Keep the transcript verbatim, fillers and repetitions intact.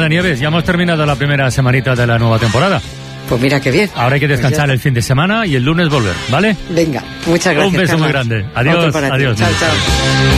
Nieves, ya hemos terminado la primera semanita de la nueva temporada. Pues mira qué bien. Ahora hay que descansar pues el fin de semana y el lunes volver, ¿vale? Venga, muchas gracias. Un beso Carlos. muy grande. Adiós, adiós. Chao, chao.